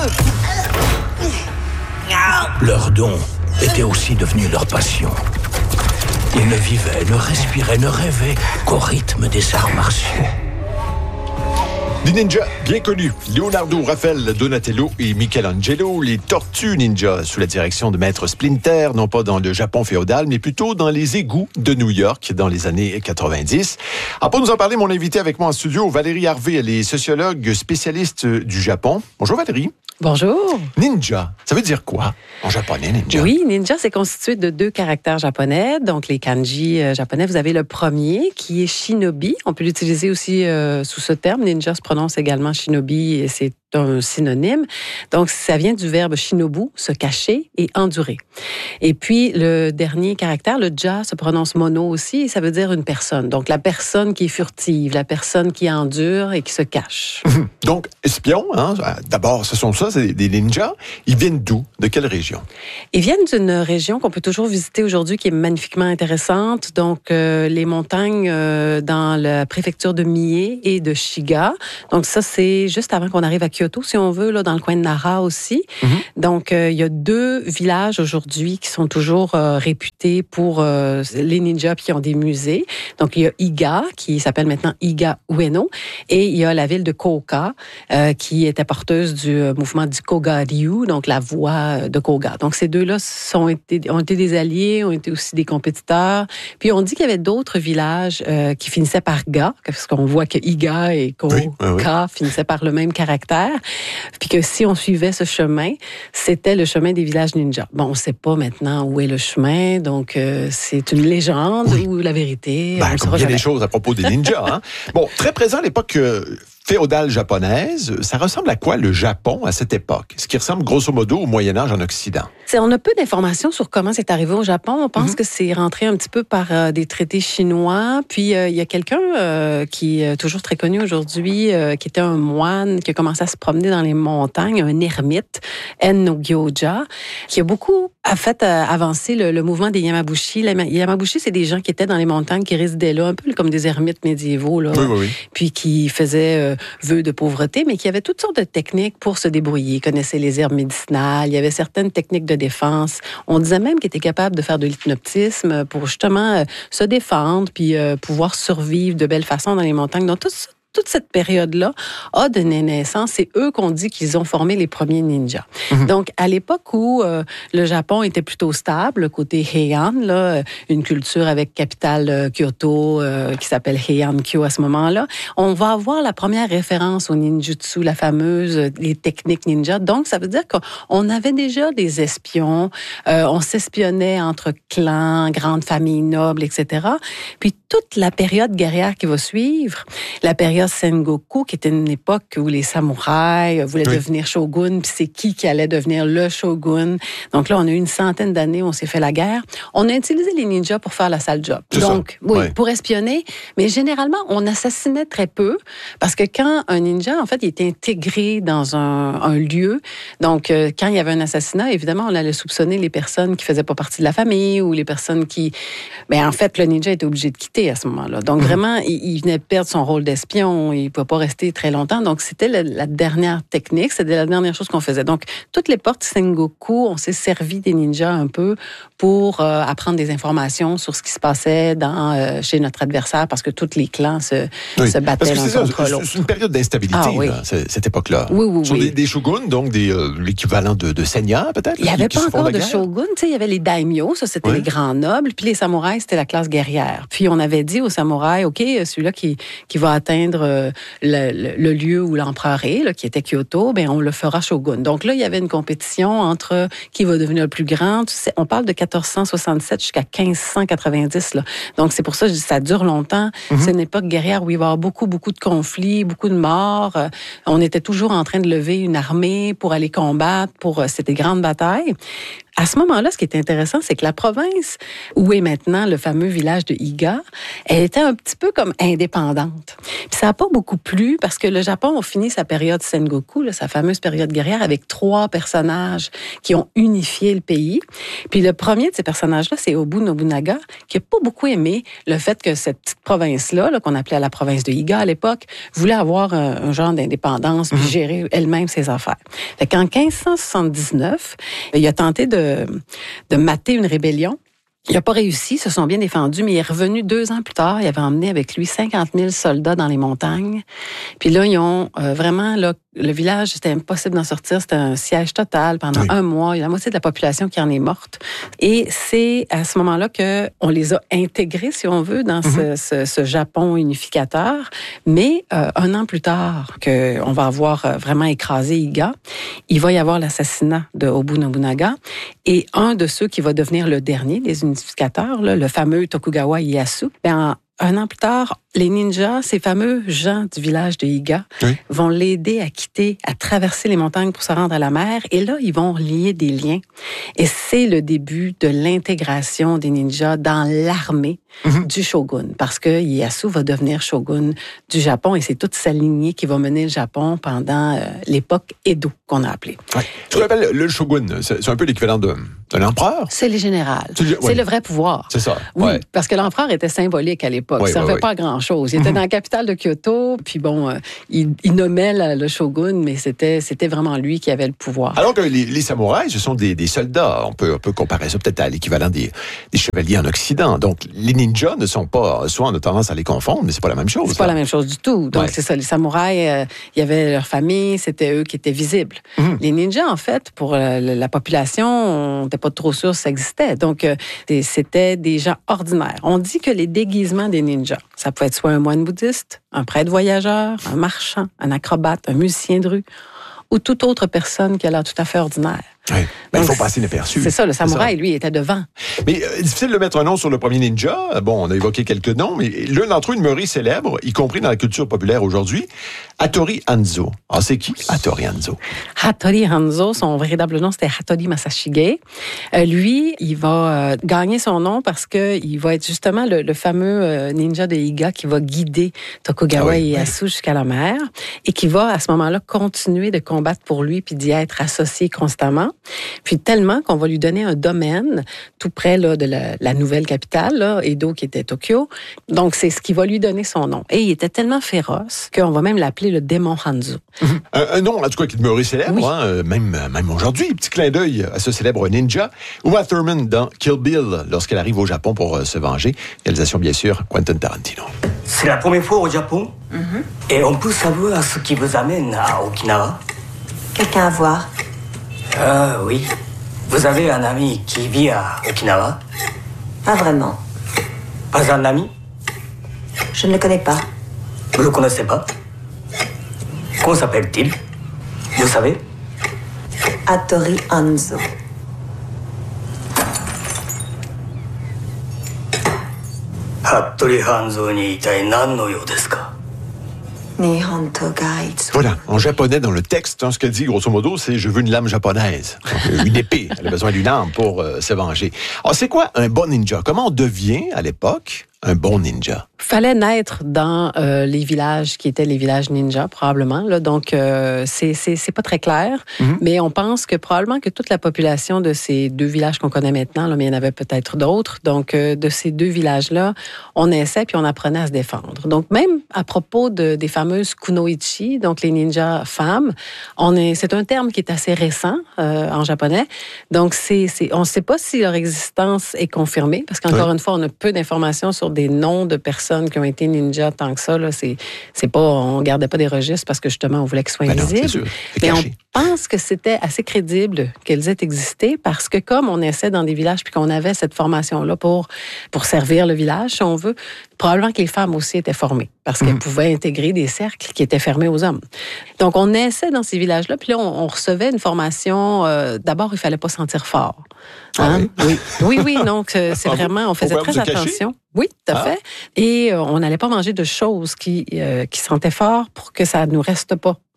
Leur don était aussi devenu leur passion. Ils ne vivaient, ne respiraient, ne rêvaient qu'au rythme des arts martiaux. Des ninjas bien connus, Leonardo, Raphaël, Donatello et Michelangelo, les Tortues Ninja, sous la direction de Maître Splinter, non pas dans le Japon féodal, mais plutôt dans les égouts de New York dans les années 90. Alors, pour nous en parler, mon invité avec moi en studio, Valérie Harvey, elle est sociologue spécialiste du Japon. Bonjour Valérie. Bonjour. Ninja, ça veut dire quoi en japonais, ninja? Oui, ninja, c'est constitué de 2 caractères japonais, donc les kanji japonais. Vous avez le premier qui est shinobi. On peut l'utiliser aussi sous ce terme. Ninja se prononce également shinobi et c'est un synonyme. Donc, ça vient du verbe shinobu, se cacher et endurer. Et puis, le dernier caractère, le ja, se prononce mono aussi, et ça veut dire une personne. Donc, la personne qui est furtive, la personne qui endure et qui se cache. Donc, espions, hein? D'abord, ce sont ça, c'est des ninjas. Ils viennent d'où? De quelle région? Ils viennent d'une région qu'on peut toujours visiter aujourd'hui, qui est magnifiquement intéressante. Donc, les montagnes dans la préfecture de Mie et de Shiga. Donc, ça, c'est juste avant qu'on arrive à Kyoto, si on veut, là, dans le coin de Nara aussi. Donc, il y a 2 villages aujourd'hui qui sont toujours réputés pour les ninjas puis qui ont des musées. Donc, il y a Iga, qui s'appelle maintenant Iga Ueno, et il y a la ville de Koga, qui était porteuse du mouvement du Koga-ryu, donc la voie de Koga. Donc, ces 2-là ont été des alliés, ont été aussi des compétiteurs. Puis, on dit qu'il y avait d'autres villages qui finissaient par ga, parce qu'on voit que Iga et Koga finissaient par le même caractère. Puis que si on suivait ce chemin, c'était le chemin des villages ninjas. Bon, on ne sait pas maintenant où est le chemin, donc c'est une légende ou la vérité. Ben, comme bien des choses à propos des ninjas. Hein? Bon, très présent à l'époque féodale japonaise, ça ressemble à quoi le Japon à cette époque? Ce qui ressemble grosso modo au Moyen-Âge en Occident. On a peu d'informations sur comment c'est arrivé au Japon. On pense que c'est rentré un petit peu par des traités chinois. Puis, il y a quelqu'un qui est toujours très connu aujourd'hui, qui était un moine, qui a commencé à se promener dans les montagnes, un ermite, En Gyoja, qui a beaucoup fait avancer le mouvement des Yamabushi. Les Yamabushi, c'est des gens qui étaient dans les montagnes, qui résidaient là, un peu comme des ermites médiévaux, là, puis qui faisaient vœux de pauvreté, mais qui avaient toutes sortes de techniques pour se débrouiller. Ils connaissaient les herbes médicinales, il y avait certaines techniques de défense. On disait même qu'ils étaient capables de faire de l'hypnotisme pour justement se défendre puis pouvoir survivre de belle façon dans les montagnes. Donc, toute cette période-là a donné naissance. C'est eux qu'on dit qu'ils ont formé les premiers ninjas. Donc, à l'époque où le Japon était plutôt stable, côté Heian, là, une culture avec capitale Kyoto qui s'appelle Heian-kyo à ce moment-là, on va avoir la première référence au ninjutsu, la fameuse, les techniques ninja. Donc, ça veut dire qu'on avait déjà des espions, on s'espionnait entre clans, grandes familles nobles, etc. Puis, toute la période guerrière qui va suivre, la période Sengoku, qui était une époque où les samouraïs voulaient devenir shogun, puis c'est qui allait devenir le shogun. Donc là, on a eu une centaine d'années, on s'est fait la guerre. On a utilisé les ninjas pour faire la sale job. Donc, pour espionner, mais généralement, on assassinait très peu, parce que quand un ninja, en fait, il était intégré dans un lieu, donc quand il y avait un assassinat, évidemment, on allait soupçonner les personnes qui faisaient pas partie de la famille ou les personnes qui... Mais en fait, le ninja était obligé de quitter à ce moment-là. Donc vraiment, il venait de perdre son rôle d'espion. Il ne pouvait pas rester très longtemps. Donc, c'était la dernière technique. C'était la dernière chose qu'on faisait. Donc, toutes les portes Sengoku, on s'est servi des ninjas un peu pour apprendre des informations sur ce qui se passait chez notre adversaire parce que tous les clans se battaient l'un contre l'autre. C'est une période d'instabilité, là, cette époque-là. Oui. Sur des shoguns, donc l'équivalent de seigneurs, peut-être? Il n'y avait pas encore de shogun. Il y avait les daimyo, ça, c'était les grands nobles. Puis les samouraïs, c'était la classe guerrière. Puis on avait dit aux samouraïs, OK, celui-là qui va atteindre le lieu où l'empereur est, là, qui était Kyoto, ben on le fera shogun. Donc là, il y avait une compétition entre qui va devenir le plus grand. Tu sais, on parle de 1467 jusqu'à 1590. Là. Donc c'est pour ça que je dis ça dure longtemps. C'est une époque guerrière où il va y avoir beaucoup de conflits, beaucoup de morts. On était toujours en train de lever une armée pour aller combattre, c'était des grandes batailles. À ce moment-là, ce qui est intéressant, c'est que la province où est maintenant le fameux village de Iga, elle était un petit peu comme indépendante. Puis ça n'a pas beaucoup plu parce que le Japon a fini sa période Sengoku, là, sa fameuse période guerrière, avec 3 personnages qui ont unifié le pays. Puis le premier de ces personnages-là, c'est Obu Nobunaga, qui n'a pas beaucoup aimé le fait que cette petite province-là, qu'on appelait la province de Iga à l'époque, voulait avoir un genre d'indépendance puis gérer elle-même ses affaires. Fait qu'en 1579, il a tenté de mater une rébellion. Il n'a pas réussi, se sont bien défendus, mais il est revenu 2 ans plus tard. Il avait emmené avec lui 50 000 soldats dans les montagnes. Puis là, ils ont vraiment... Là, le village, c'était impossible d'en sortir. C'était un siège total pendant 1 mois. Il y a la moitié de la population qui en est morte. Et c'est à ce moment-là qu'on les a intégrés, si on veut, dans ce Japon unificateur. Mais 1 an plus tard, qu'on va avoir vraiment écrasé Iga, il va y avoir l'assassinat de Obu Nobunaga. Et un de ceux qui va devenir le dernier des unificateurs, là, le fameux Tokugawa Ieyasu, 1 an plus tard, les ninjas, ces fameux gens du village de Iga, vont l'aider à quitter, à traverser les montagnes pour se rendre à la mer. Et là, ils vont lier des liens. Et c'est le début de l'intégration des ninjas dans l'armée du shogun. Parce que Ieyasu va devenir shogun du Japon et c'est toute sa lignée qui va mener le Japon pendant l'époque Edo, qu'on a appelée. Ouais. Ce qu'on appelle le shogun, c'est un peu l'équivalent d'un empereur? C'est le général. C'est le vrai pouvoir. C'est ça. Oui, parce que l'empereur était symbolique à l'époque. Il ne servait pas à grand-chose. Il était dans la capitale de Kyoto, puis bon, il nommait le shogun, mais c'était vraiment lui qui avait le pouvoir. Alors que les samouraïs, ce sont des soldats. On peut comparer ça peut-être à l'équivalent des chevaliers en Occident. Donc, les ninjas ne sont pas... Soit on a tendance à les confondre, mais c'est pas la même chose. C'est pas la même chose du tout. Donc, c'est ça. Les samouraïs, il y avait leur famille, c'était eux qui étaient visibles. Les ninjas, en fait, pour la population, on n'était pas trop sûr si ça existait. Donc, c'était des gens ordinaires. On dit que les déguisements des ninjas, ça peut être soit un moine bouddhiste, un prêtre voyageur, un marchand, un acrobate, un musicien de rue, ou toute autre personne qui a l'air tout à fait ordinaire. Oui. Il faut passer inaperçu. C'est ça, le samouraï, lui, était devant. Mais difficile de mettre un nom sur le premier ninja. Bon, on a évoqué quelques noms, mais l'un d'entre eux demeuré célèbre, y compris dans la culture populaire aujourd'hui, Hattori Hanzo. Alors, c'est qui, Hattori Hanzo? Hattori Hanzo, son véritable nom, c'était Hattori Masashige. Lui, il va gagner son nom parce qu'il va être justement le fameux ninja de Iga qui va guider Tokugawa Ieyasu jusqu'à la mer et qui va, à ce moment-là, continuer de combattre pour lui puis d'y être associé constamment. Puis tellement qu'on va lui donner un domaine tout près là, de la nouvelle capitale, là, Edo, qui était Tokyo. Donc, c'est ce qui va lui donner son nom. Et il était tellement féroce qu'on va même l'appeler le démon Hanzo. Un nom, en tout cas, qui demeure célèbre, même aujourd'hui. Petit clin d'œil à ce célèbre ninja. Uma Thurman dans Kill Bill, lorsqu'elle arrive au Japon pour se venger. Réalisation, bien sûr, Quentin Tarantino. C'est la première fois au Japon. Et on peut savoir ce qui vous amène à Okinawa. Quelqu'un à voir? Oui. Vous avez un ami qui vit à Okinawa? Pas vraiment. Pas un ami? Je ne le connais pas. Vous le connaissez pas? Comment s'appelle-t-il? Vous savez? Hattori Hanzo. Hattori Hanzo ni itai nan no you desu ka? Voilà, en japonais, dans le texte, ce qu'elle dit, grosso modo, c'est « je veux une lame japonaise ». Une épée, elle a besoin d'une arme pour se venger. Alors, c'est quoi un bon ninja? Comment on devient, à l'époque, un bon ninja? Fallait naître dans les villages qui étaient les villages ninja, probablement. Là. Donc, c'est pas très clair, mais on pense que probablement que toute la population de ces 2 villages qu'on connaît maintenant, là, mais il y en avait peut-être d'autres, donc de ces 2 villages-là, on naissait puis on apprenait à se défendre. Donc, même à propos des fameuses kunoichi, donc les ninjas femmes, c'est un terme qui est assez récent en japonais. Donc, on ne sait pas si leur existence est confirmée, parce qu'encore une fois, on a peu d'informations sur des noms de personnes qui ont été ninjas tant que ça. Là, c'est pas, on gardait pas des registres parce que justement, on voulait qu'ils soient invisibles. Non, c'est sûr. C'est mais caché. on pense que c'était assez crédible qu'elles aient existé parce que comme on naissait dans des villages puis qu'on avait cette formation-là pour servir le village, si on veut, probablement que les femmes aussi étaient formées parce qu'elles pouvaient intégrer des cercles qui étaient fermés aux hommes. Donc, on naissait dans ces villages-là puis là, on recevait une formation. D'abord, il fallait pas sentir fort. Hein? Oui. Donc, c'est vraiment, on faisait très attention. Oui, tout à fait. Et on n'allait pas manger de choses qui sentaient fort pour que ça ne nous reste pas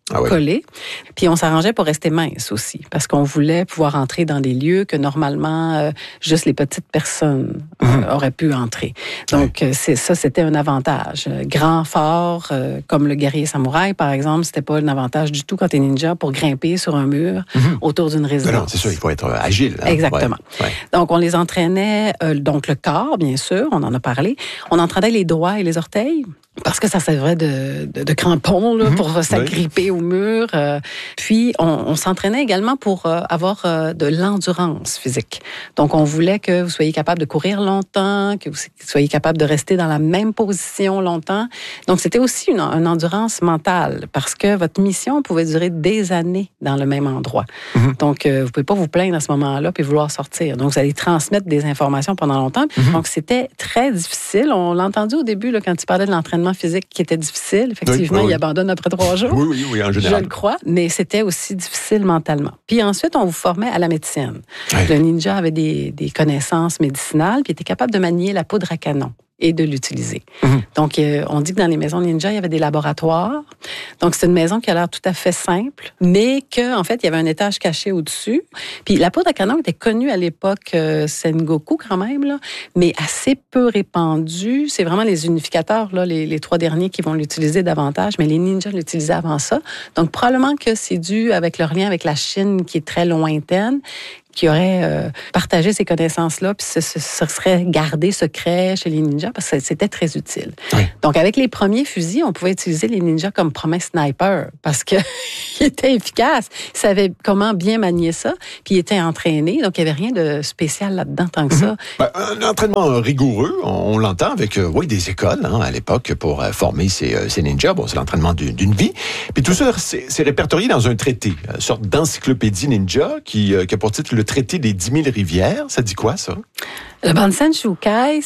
collés. Puis on s'arrangeait pour rester mince aussi, parce qu'on voulait pouvoir entrer dans des lieux que normalement, juste les petites personnes auraient pu entrer. Donc, c'était un avantage. Grand, fort, comme le guerrier samouraï, par exemple, c'était pas un avantage du tout quand t'es ninja pour grimper sur un mur autour d'une résidence. Non, c'est ça, il faut être agile. Hein? Exactement. Ouais. Donc, on les entraînait, donc le corps, bien sûr, on en a parlé. On entraînait les doigts et les orteils, parce que ça servait de crampons là, pour s'agripper au mur. Puis, on s'entraînait également pour avoir de l'endurance physique. Donc, on voulait que vous soyez capable de courir longtemps, que vous soyez capable de rester dans la même position longtemps. Donc, c'était aussi une endurance mentale, parce que votre mission pouvait durer des années dans le même endroit. Donc, vous pouvez pas vous plaindre à ce moment-là puis vouloir sortir. Donc, vous allez transmettre des informations pendant longtemps. Donc, c'était très difficile. On l'a entendu au début, là, quand tu parlais de l'entraînement physique qui était difficile. Effectivement, il abandonne après 3 jours. Oui, en général. Je le crois, mais c'était aussi difficile mentalement. Puis ensuite, on vous formait à la médecine. Le ninja avait des connaissances médicinales, puis était capable de manier la poudre à canon et de l'utiliser. Donc, on dit que dans les maisons ninja, il y avait des laboratoires. Donc, c'est une maison qui a l'air tout à fait simple, mais qu'en fait, il y avait un étage caché au-dessus. Puis, la poudre à canon était connue à l'époque Sengoku quand même, là, mais assez peu répandue. C'est vraiment les unificateurs, là, les 3 derniers qui vont l'utiliser davantage, mais les ninjas l'utilisaient avant ça. Donc, probablement que c'est dû avec leur lien avec la Chine qui est très lointaine, qui aurait partagé ces connaissances-là, puis ce serait gardé secret chez les ninjas, parce que c'était très utile. Donc, avec les premiers fusils, on pouvait utiliser les ninjas comme premier sniper, parce qu'ils étaient efficaces. Ils savaient comment bien manier ça, puis ils étaient entraînés, donc il n'y avait rien de spécial là-dedans tant que ça. Un entraînement rigoureux, on l'entend avec des écoles à l'époque pour former ces ninjas. Bon, c'est l'entraînement d'une vie. Puis tout ça, c'est répertorié dans un traité, une sorte d'encyclopédie ninja qui a pour titre le traité des 10 000 rivières. Ça dit quoi, ça? Le Bansen Shukai,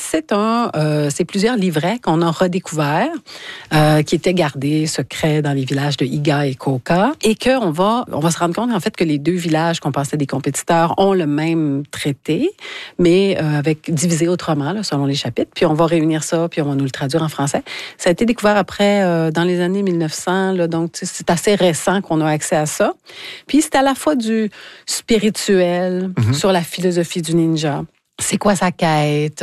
c'est plusieurs livrets qu'on a redécouverts, qui étaient gardés secrets dans les villages de Iga et Koka, et qu'on va se rendre compte en fait que les 2 villages qu'on pensait des compétiteurs ont le même traité, mais avec divisé autrement là, selon les chapitres. Puis on va réunir ça, puis on va nous le traduire en français. Ça a été découvert après dans les années 1900, là, donc c'est assez récent qu'on a accès à ça. Puis c'est à la fois du spirituel sur la philosophie du ninja. C'est quoi sa quête?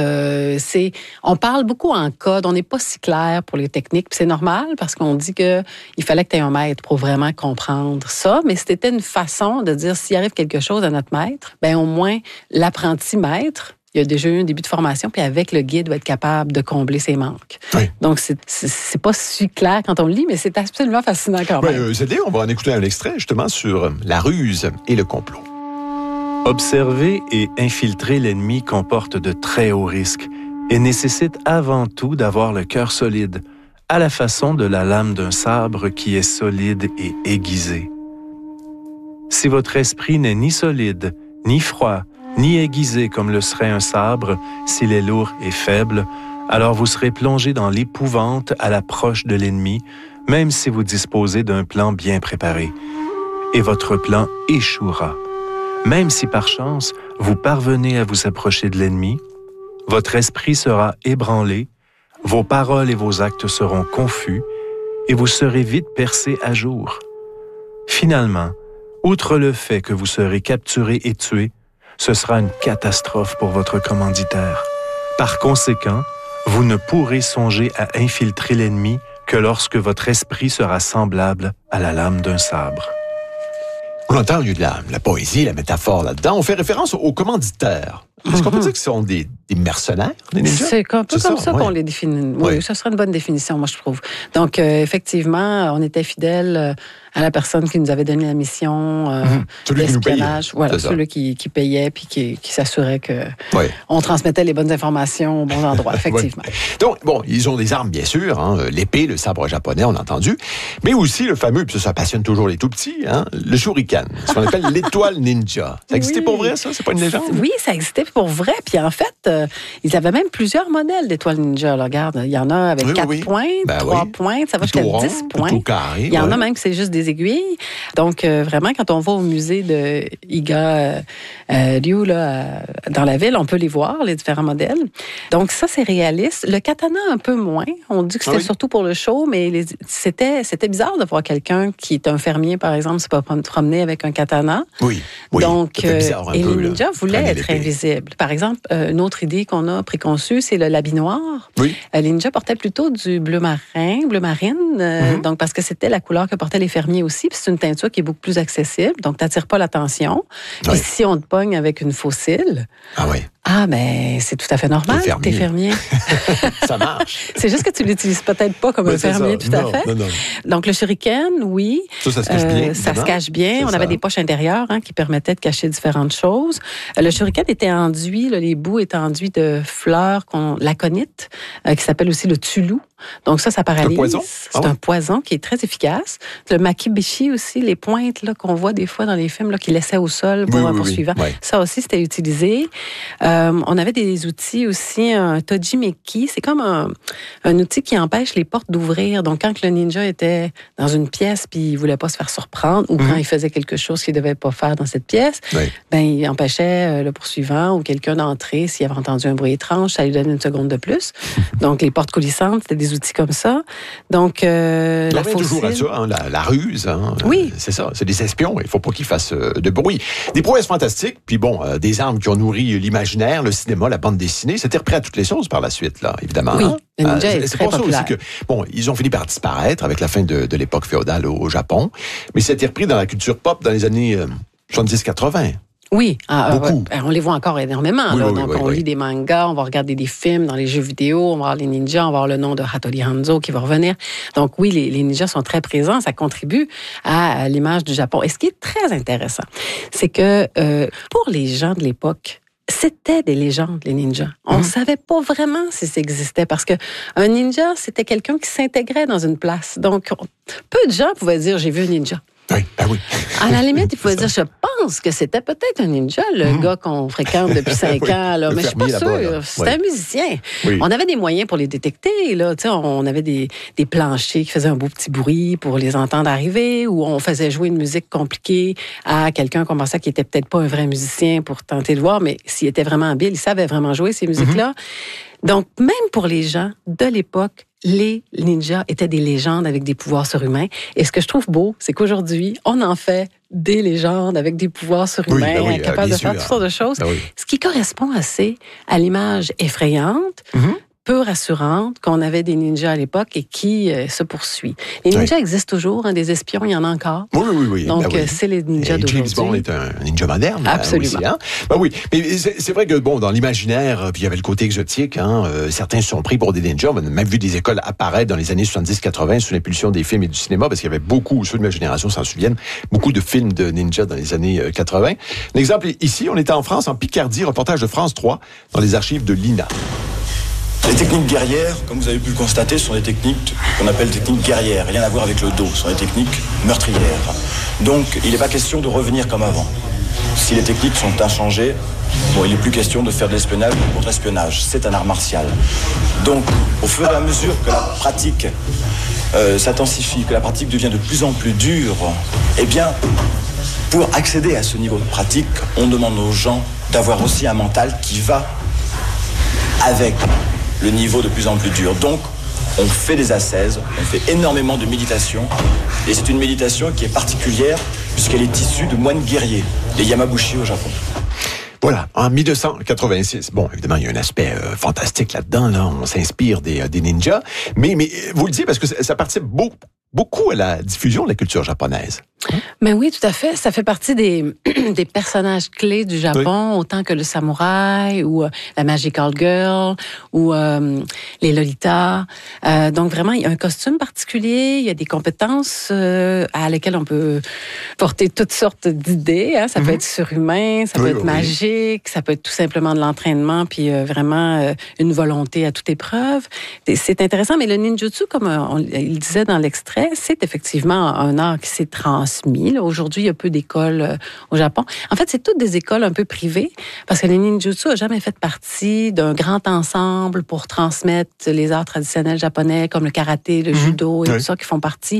On parle beaucoup en code, on n'est pas si clair pour les techniques, puis c'est normal parce qu'on dit qu'il fallait que tu aies un maître pour vraiment comprendre ça, mais c'était une façon de dire s'il arrive quelque chose à notre maître, ben au moins l'apprenti maître, il a déjà eu un début de formation, puis avec le guide, va être capable de combler ses manques. Donc, c'est pas si clair quand on le lit, mais c'est absolument fascinant quand même. Zédé, on va en écouter un extrait justement sur la ruse et le complot. Observer et infiltrer l'ennemi comporte de très hauts risques et nécessite avant tout d'avoir le cœur solide, à la façon de la lame d'un sabre qui est solide et aiguisée. Si votre esprit n'est ni solide, ni froid, ni aiguisé comme le serait un sabre s'il est lourd et faible, alors vous serez plongé dans l'épouvante à l'approche de l'ennemi, même si vous disposez d'un plan bien préparé. Et votre plan échouera. Même si par chance, vous parvenez à vous approcher de l'ennemi, votre esprit sera ébranlé, vos paroles et vos actes seront confus, et vous serez vite percé à jour. Finalement, outre le fait que vous serez capturé et tué, ce sera une catastrophe pour votre commanditaire. Par conséquent, vous ne pourrez songer à infiltrer l'ennemi que lorsque votre esprit sera semblable à la lame d'un sabre. On entend il y a de la poésie, la métaphore là-dedans. On fait référence aux commanditaires. Est-ce qu'on peut dire que ce sont des mercenaires, les ninjas? C'est un peu comme ça qu'on les définit. Oui, ça serait une bonne définition, moi, je trouve. Donc, effectivement, on était fidèles à la personne qui nous avait donné la mission d'espionnage. Voilà, celui qui payait puis qui s'assurait qu'on transmettait les bonnes informations aux bons endroits, effectivement. Donc, bon, ils ont des armes, bien sûr, l'épée, le sabre japonais, on l'a entendu, mais aussi le fameux, puis ça passionne toujours les tout-petits, le shuriken, ce qu'on appelle l'étoile ninja. Ça existait pour vrai, ça? C'est pas une légende? Oui, ça existait pour vrai. Puis en fait, ils avaient même plusieurs modèles d'étoiles ninja. Là. Regarde, il y en a avec 4 pointes, 3 pointes, ça va jusqu'à 10 points. Carré, il y en a même que c'est juste des aiguilles. Donc, vraiment, quand on va au musée de Iga Ryu, là, dans la ville, on peut les voir, les différents modèles. Donc, ça, c'est réaliste. Le katana, un peu moins. On dit que c'était surtout pour le show, mais c'était bizarre de voir quelqu'un qui est un fermier, par exemple, se promener avec un katana. Oui. Donc, et les ninjas voulaient être invisibles. Par exemple, une autre idée qu'on a préconçue, c'est l'habit noir. Oui. Les ninjas portaient plutôt du bleu marine, donc parce que c'était la couleur que portaient les fermiers aussi, puis c'est une teinture qui est beaucoup plus accessible, donc t'attires pas l'attention. Puis si on te pogne avec une fossile, ben c'est tout à fait normal que t'es fermier. Ça marche. C'est juste que tu l'utilises peut-être pas comme un fermier, tout à fait. Non. Donc le shuriken, oui. Ça se cache bien. Ça se cache bien. On avait des poches intérieures qui permettaient de cacher différentes choses. Le shuriken était enduit, les bouts étaient enduits de fleurs l'aconite, qui s'appelle aussi le tsulu. Donc ça paralyse. C'est un poison? C'est un poison qui est très efficace. Le makibishi aussi, les pointes là, qu'on voit des fois dans les films là, qui laissaient au sol pour un poursuivant. Oui. Ça aussi, c'était utilisé. On avait des outils aussi, un tojimeki. C'est comme un outil qui empêche les portes d'ouvrir. Donc quand le ninja était dans une pièce puis il voulait pas se faire surprendre ou quand il faisait quelque chose qu'il devait pas faire dans cette pièce, ben il empêchait le poursuivant ou quelqu'un d'entrer s'il avait entendu un bruit étrange, ça lui donnait une seconde de plus. Donc les portes coulissantes, c'était des outils comme ça. Donc, la fossile... toujours à ça, la ruse. Oui. C'est ça, c'est des espions. Il ne faut pas qu'ils fassent de bruit. Des prouesses fantastiques, puis des armes qui ont nourri l'imaginaire, le cinéma, la bande dessinée. C'était repris à toutes les sauces par la suite, là, évidemment. Oui, le ninja est très populaire. C'est pour ça aussi que, ils ont fini par disparaître avec la fin de l'époque féodale au Japon, mais c'était repris dans la culture pop dans les années 70-80. Oui, on les voit encore énormément. On lit des mangas, on va regarder des films dans les jeux vidéo, on va voir les ninjas, on va voir le nom de Hattori Hanzo qui va revenir. Donc oui, les ninjas sont très présents, ça contribue à l'image du Japon. Et ce qui est très intéressant, c'est que pour les gens de l'époque, c'était des légendes, les ninjas. On ne savait pas vraiment si ça existait parce que un ninja, c'était quelqu'un qui s'intégrait dans une place. Donc, peu de gens pouvaient dire « j'ai vu un ninja ». Oui. À la limite, il pouvait dire, je pense que c'était peut-être un ninja, le gars qu'on fréquente depuis 5 ans, là, mais je suis pas sûre. C'était un musicien. Oui. On avait des moyens pour les détecter, là. Tu sais, on avait des planchers qui faisaient un beau petit bruit pour les entendre arriver, ou on faisait jouer une musique compliquée à quelqu'un qu'on pensait qu'il était peut-être pas un vrai musicien pour tenter de voir, mais s'il était vraiment habile, il savait vraiment jouer ces musiques-là. Donc, même pour les gens de l'époque, les ninjas étaient des légendes avec des pouvoirs surhumains. Et ce que je trouve beau, c'est qu'aujourd'hui, on en fait des légendes avec des pouvoirs surhumains, capables de faire toutes sortes de choses. Ce qui correspond assez à l'image effrayante, peu rassurante qu'on avait des ninjas à l'époque et qui se poursuit. Les ninjas existent toujours, des espions, il y en a encore. Oui. Donc, c'est les ninjas d'aujourd'hui. James Bond est un ninja moderne. Absolument. Aussi, mais c'est vrai que, dans l'imaginaire, puis il y avait le côté exotique, certains se sont pris pour des ninjas. On a même vu des écoles apparaître dans les années 70-80 sous l'impulsion des films et du cinéma, parce qu'il y avait beaucoup, ceux de ma génération s'en souviennent, beaucoup de films de ninjas dans les années 80. Un exemple, ici, on était en France, en Picardie, reportage de France 3, dans les archives de l'INA. Les techniques guerrières, comme vous avez pu le constater, sont des techniques qu'on appelle techniques guerrières, rien à voir avec le dos, ce sont des techniques meurtrières. Donc, il n'est pas question de revenir comme avant. Si les techniques sont inchangées, il n'est plus question de faire de l'espionnage ou de contre-espionnage. C'est un art martial. Donc, au fur et à mesure que la pratique s'intensifie, que la pratique devient de plus en plus dure, pour accéder à ce niveau de pratique, on demande aux gens d'avoir aussi un mental qui va avec le niveau de plus en plus dur. Donc, on fait des ascèses, on fait énormément de méditation, et c'est une méditation qui est particulière puisqu'elle est issue de moines guerriers, les Yamabushi au Japon. Voilà, en 1286. Bon, évidemment, il y a un aspect fantastique là-dedans. Là, on s'inspire des ninjas, mais vous le dites parce que ça participe beaucoup à la diffusion de la culture japonaise. Mais oui, tout à fait. Ça fait partie des personnages clés du Japon, autant que le samouraï ou la Magical Girl ou les Lolitas. Donc vraiment, il y a un costume particulier, il y a des compétences à lesquelles on peut porter toutes sortes d'idées. Ça peut être surhumain, ça peut être magique, ça peut être tout simplement de l'entraînement, puis vraiment une volonté à toute épreuve. C'est intéressant, mais le ninjutsu, comme il disait dans l'extrait, Mais c'est effectivement un art qui s'est transmis. Là. Aujourd'hui, il y a peu d'écoles au Japon. En fait, c'est toutes des écoles un peu privées parce que le ninjutsu n'a jamais fait partie d'un grand ensemble pour transmettre les arts traditionnels japonais comme le karaté, le judo et tout ça qui font partie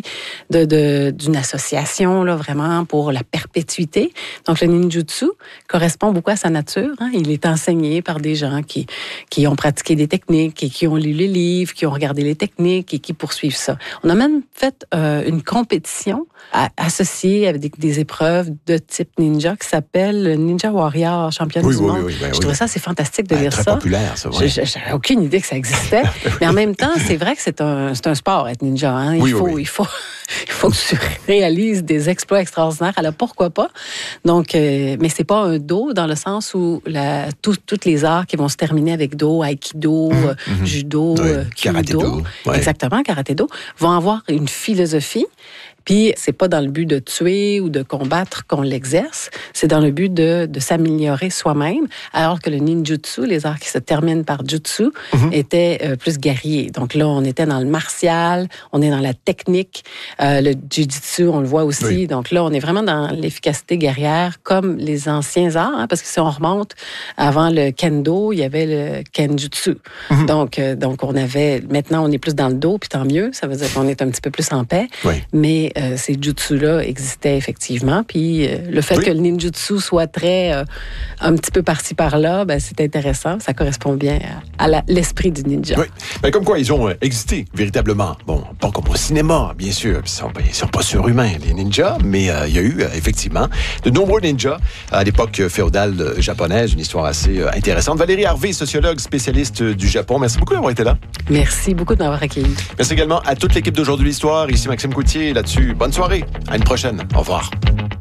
d'une association là, vraiment pour la perpétuité. Donc, le ninjutsu correspond beaucoup à sa nature. Hein. Il est enseigné par des gens qui ont pratiqué des techniques et qui ont lu les livres, qui ont regardé les techniques et qui poursuivent ça. On a même fait une compétition associée avec des épreuves de type ninja qui s'appelle Ninja Warrior, championne du monde. Je trouvais ça assez fantastique de lire très ça. Très populaire, ça. Oui. J'avais aucune idée que ça existait. Mais en même temps, c'est vrai que c'est un sport, être ninja. Hein. Il faut que tu réalises des exploits extraordinaires. Alors, pourquoi pas? Donc, mais c'est pas un do dans le sens où toutes les arts qui vont se terminer avec do, aikido, judo, kyudo, exactement, karaté-do, vont avoir une philosophie. Puis, c'est pas dans le but de tuer ou de combattre qu'on l'exerce, c'est dans le but de s'améliorer soi-même, alors que le ninjutsu, les arts qui se terminent par jutsu, étaient plus guerriers. Donc là, on était dans le martial, on est dans la technique, le jujitsu, on le voit aussi. Oui. Donc là, on est vraiment dans l'efficacité guerrière, comme les anciens arts, hein, parce que si on remonte avant le kendo, il y avait le kenjutsu. Donc maintenant, on est plus dans le do, puis tant mieux, ça veut dire qu'on est un petit peu plus en paix. Oui. Mais ces jutsus-là existaient effectivement. Puis le fait que le ninjutsu soit très un petit peu par-ci par-là, c'est intéressant. Ça correspond bien à l'esprit du ninja. Oui. Ben, comme quoi, ils ont existé véritablement. Bon, pas comme au cinéma, bien sûr. Ils sont pas surhumains, les ninjas, mais il y a eu effectivement de nombreux ninjas à l'époque féodale japonaise. Une histoire assez intéressante. Valérie Harvey, sociologue spécialiste du Japon. Merci beaucoup d'avoir été là. Merci beaucoup de m'avoir accueilli. Merci également à toute l'équipe d'Aujourd'hui l'Histoire. Ici Maxime Coutier là-dessus. Bonne soirée. À une prochaine. Au revoir.